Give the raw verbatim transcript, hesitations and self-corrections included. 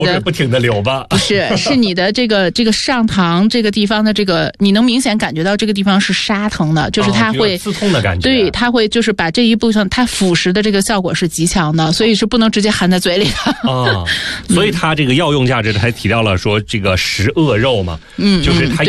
口水不停的流吧？ 不是，是你的这个这个上膛这个地方的这个，你能明显感觉到这个地方是杀疼的，就是它会、 哦、刺痛的感觉。 对，它会就是把这一部分它腐蚀的这个效果是极强的，所以是不能直接含在嘴里的。 啊，所以它这个药用价值还提到了说这个食恶肉嘛， 嗯， 就是它